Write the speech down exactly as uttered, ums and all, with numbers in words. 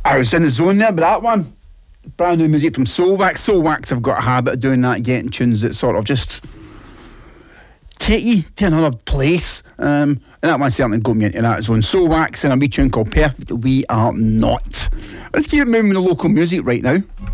I was in the zone there, but that one, brand new music from Soulwax. Soulwax have got a habit of doing that, getting tunes that sort of just take you to another place. Um, and that one certainly got me into that zone. Soulwax and a wee tune called Perfect We Are Not. Let's keep it moving with the local music right now.